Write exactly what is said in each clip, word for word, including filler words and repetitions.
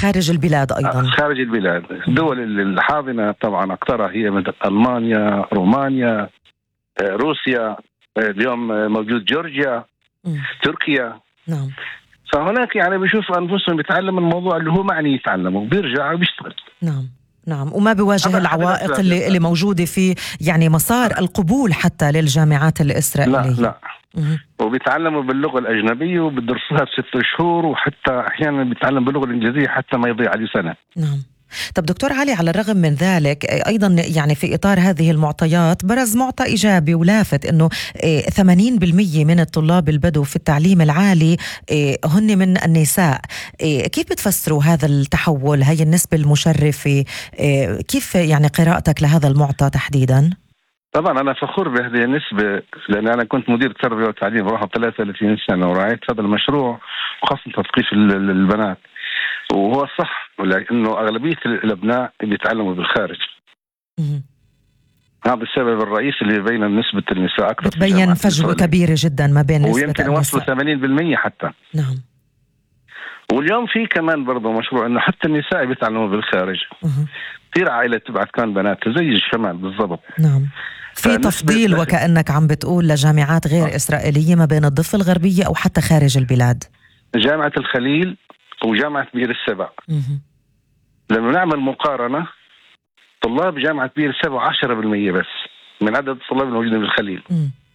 خارج البلاد أيضا. خارج البلاد. الدول الحاضنة طبعا أكثرها هي مثل ألمانيا، رومانيا، روسيا، اليوم موجود جورجيا، م. تركيا. نعم. فهناك يعني بيشوف أنفسهم بيتعلم الموضوع اللي هو معني يتعلمه، بيرجع وبيشتغل. نعم نعم. وما بيواجه العوائق اللي, اللي موجودة في يعني مسار القبول حتى للجامعات الإسرائيلية. لا لا م. وبيتعلموا باللغة الأجنبية وبيدرسوها بست شهور، وحتى أحيانا بيتعلم باللغة الإنجليزية حتى ما يضيع عليه سنة. نعم. طب دكتور علي، على الرغم من ذلك أيضا يعني في إطار هذه المعطيات برز معطى إيجابي ولافت أنه ثمانين بالمئة من الطلاب البدو في التعليم العالي هن من النساء. كيف بتفسروا هذا التحول، هاي النسبة المشرفة؟ كيف يعني قراءتك لهذا المعطى تحديدا؟ طبعا أنا فخور بهذه النسبة، لأن أنا كنت مدير تربية وتعليم رقم ثلاثة وثلاثين سنة ورعيت هذا المشروع وخاصة تثقيف البنات، وهو صح، ولكنه أغلبية الأبناء بيتعلموا بالخارج. مم. هذا السبب الرئيسي اللي بين نسبة النساء أكثر. بتبين فجوة كبيرة جدا ما بين نسبة ويمكن وصلوا ثمانين بالمئة حتى. نعم. واليوم في كمان برضه مشروع إنه حتى النساء بيتعلموا بالخارج. كثير عائلة تبعت كان بنات زي الشمال بالضبط. نعم. في تفضيل وكأنك عم بتقول لجامعات غير آه. إسرائيلية ما بين الضفة الغربية أو حتى خارج البلاد. جامعة الخليل وجامعة بئر السبع. لما نعمل مقارنة، طلاب جامعة بئر السبع عشرة بالمئة بس من عدد الطلاب الموجودين بالخليل.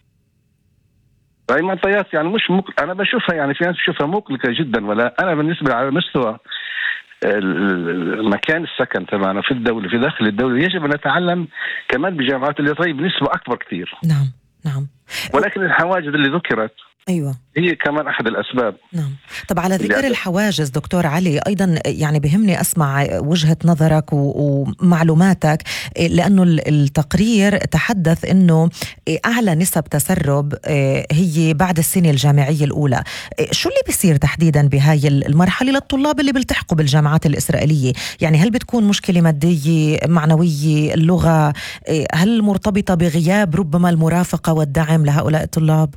هاي معطيات يعني مش مق... أنا بشوفها يعني في ناس بشوفها مقلقة جدا، ولا أنا بالنسبة على مستوى المكان السكن تبعنا في الدولة في داخل الدولة يجب أن نتعلم كمان بجامعات اللي طيب بنسبة أكبر كتير. نعم نعم. ولكن الحواجز اللي ذكرت أيوة هي كمان أحد الأسباب. نعم. طب على ذكر الحواجز دكتور علي، أيضا يعني بهمني أسمع وجهة نظرك ومعلوماتك، لأنه التقرير تحدث أنه أعلى نسب تسرب هي بعد السنة الجامعية الأولى. شو اللي بيصير تحديدا بهاي المرحلة للطلاب اللي بيلتحقوا بالجامعات الإسرائيلية؟ يعني هل بتكون مشكلة مادية، معنوية، اللغة؟ هل مرتبطة بغياب ربما المرافقة والدعم لهؤلاء الطلاب؟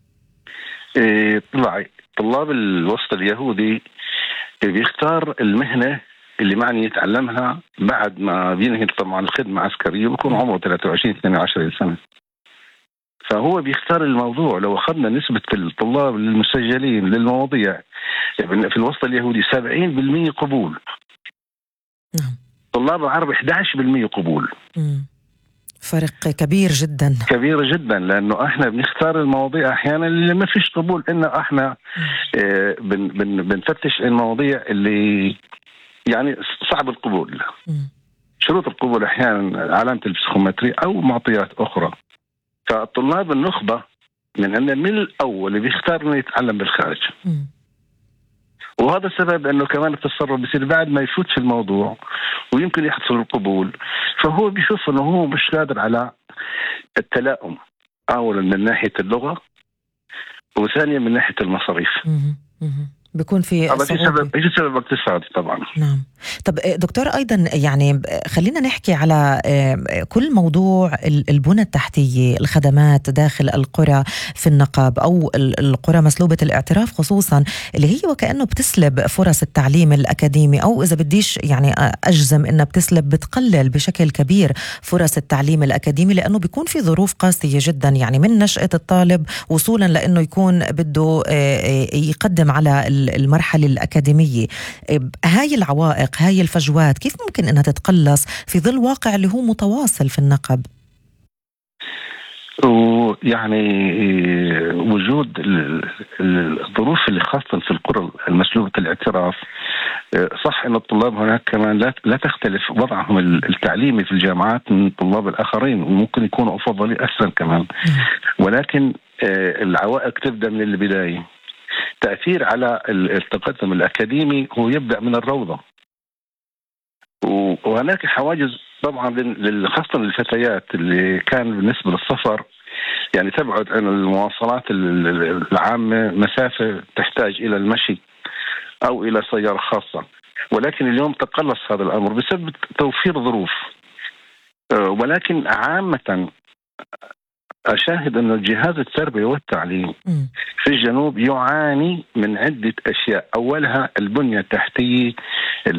طلع طلاب الوسط اليهودي بيختار المهنة اللي معني يتعلمها بعد ما بينهي طبعا الخدمة العسكرية ويكون عمره ثلاثة وعشرين اثنين وعشرين سنة. فهو بيختار الموضوع. لو أخذنا نسبة الطلاب المسجلين للمواضيع في الوسط اليهودي سبعين بالمئة قبول. نعم. طلاب العرب إحدى عشر بالمئة قبول. مم. فرق كبير جدا. كبير جدا، لأنه احنا بنختار المواضيع أحيانا اللي ما فيش قبول، إن احنا اه بن بن بنفتش المواضيع اللي يعني صعب القبول. م. شروط القبول أحيانا علامة البسيكومتري أو معطيات أخرى. فالطلاب النخبة من أن من الأول بيختار إنه يتعلم بالخارج. م. وهذا السبب أنه كمان التصرف بيصير بعد ما يفوت في الموضوع ويمكن يحصل القبول، فهو بيشوف أنه هو مش قادر على التلائم، أولا من ناحية اللغة وثانيا من ناحية المصاريف. بيكون في سبب ايش سبب اقتصادي طبعا. نعم. طب دكتور ايضا يعني خلينا نحكي على كل موضوع البنى التحتيه، الخدمات داخل القرى في النقب او القرى مسلوبه الاعتراف خصوصا، اللي هي وكانه بتسلب فرص التعليم الاكاديمي، او اذا بديش يعني اجزم انها بتسلب، بتقلل بشكل كبير فرص التعليم الاكاديمي، لانه بيكون في ظروف قاسيه جدا يعني من نشأة الطالب وصولا لانه يكون بده يقدم على المرحلة الأكاديمية. هاي العوائق، هاي الفجوات، كيف ممكن أنها تتقلص في ظل واقع اللي هو متواصل في النقب؟ ويعني وجود الظروف اللي خاصة في القرى المسلوبة الاعتراف، صح أن الطلاب هناك كمان لا لا تختلف وضعهم التعليمي في الجامعات من الطلاب الآخرين، وممكن يكونوا أفضل أحسن كمان، ولكن العوائق تبدأ من البداية. تأثير على التقدم الأكاديمي هو يبدأ من الروضة، وهناك حواجز طبعا خاصة للفتيات اللي كان بالنسبة للسفر يعني تبعد عن المواصلات العامة مسافة تحتاج إلى المشي أو إلى سيارة خاصة، ولكن اليوم تقلص هذا الأمر بسبب توفير ظروف. ولكن عامة أشاهد أن الجهاز التربية والتعليم في الجنوب يعاني من عدة أشياء، أولها البنية التحتية